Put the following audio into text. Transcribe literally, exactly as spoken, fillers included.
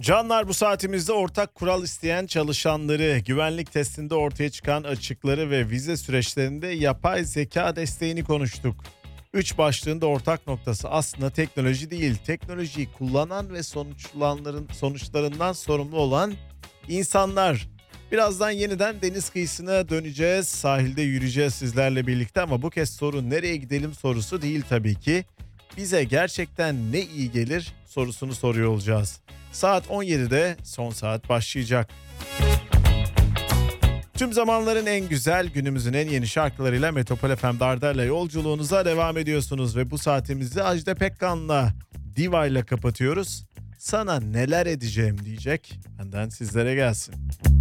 Canlar, bu saatimizde ortak kural isteyen çalışanları, güvenlik testinde ortaya çıkan açıkları ve vize süreçlerinde yapay zeka desteğini konuştuk. Üç başlığın da ortak noktası aslında teknoloji değil, teknolojiyi kullanan ve sonuçlanların, sonuçlarından sorumlu olan insanlar. Birazdan yeniden deniz kıyısına döneceğiz, sahilde yürüyeceğiz sizlerle birlikte ama bu kez soru nereye gidelim sorusu değil tabii ki. Bize gerçekten ne iyi gelir sorusunu soruyor olacağız. Saat on yedide son saat başlayacak. Tüm zamanların en güzel, günümüzün en yeni şarkılarıyla Metropol F M'de Ardar'la yolculuğunuza devam ediyorsunuz. Ve bu saatimizi Ajda Pekkan'la, Diva ile kapatıyoruz. Sana neler edeceğim diyecek, benden sizlere gelsin.